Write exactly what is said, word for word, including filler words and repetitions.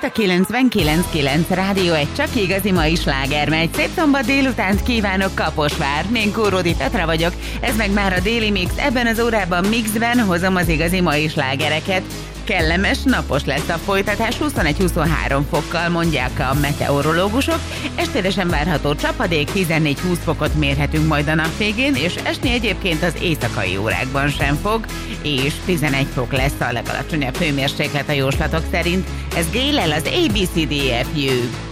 itt a kilencvenkilenc kilenc Rádió, egy csak igazi mai sláger megy. Szép szombat délutánt kívánok, Kaposvár. Én Kóródi Petra vagyok, ez meg már a Déli Mix. Ebben az órában mixben hozom az igazi mai slágereket. Kellemes, napos lesz a folytatás, huszonegy-huszonhárom fokkal mondják a meteorológusok. Estére sem várható csapadék, tizennégy-húsz fokot mérhetünk majd a nap végén, és esni egyébként az éjszakai órákban sem fog, és tizenegy fok lesz a legalacsonyabb hőmérséklet a jóslatok szerint. Ez Gélel, az á bé cé dé ef u.